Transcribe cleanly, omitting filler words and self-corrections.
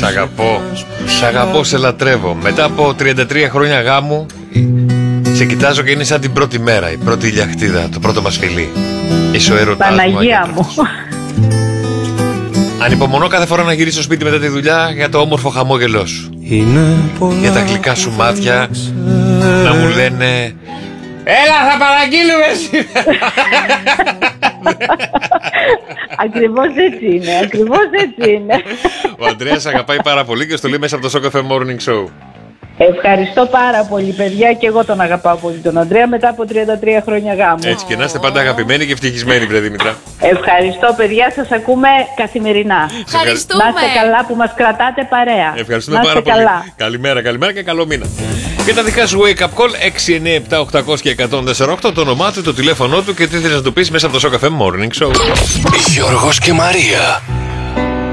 αγαπώ. Σ' αγαπώ, σε λατρεύω. Μετά από 33 χρόνια γάμου, σε κοιτάζω και είναι σαν την πρώτη μέρα, η πρώτη ηλιακτίδα, το πρώτο μας φιλί. Είσαι ο ερωτάς μου. Παναγία μου. Ανυπομονώ κάθε φορά να γυρίσω στο σπίτι μετά τη δουλειά για το όμορφο χαμόγελό σου. Για τα γλυκά σου μάτια να μου λένε «Έλα, θα παραγγείλουμε σήμερα». Ακριβώς έτσι είναι, ακριβώς έτσι είναι. Ο Ανδρέας αγαπάει πάρα πολύ και στο λέει μέσα από το Shock FM Morning Show. Ευχαριστώ πάρα πολύ, παιδιά, και εγώ τον αγαπάω πολύ τον Ανδρέα μετά από 33 χρόνια γάμου. Έτσι, και να είστε πάντα αγαπημένοι και ευτυχισμένοι, βρε Δήμητρα. Ευχαριστώ, παιδιά, σας ακούμε καθημερινά. Ευχαριστούμε. Να είστε καλά που μας κρατάτε παρέα. Ευχαριστούμε να πάρα είστε πολύ. καλά. Καλημέρα, καλημέρα και καλό μήνα. Και τα δικά σου wake up call 697-800 και 148, το όνομά του, το τηλέφωνό του και τι θέλεις να του πεις μέσα από το Shock FM Morning Show. Γιώργος και Μαρία.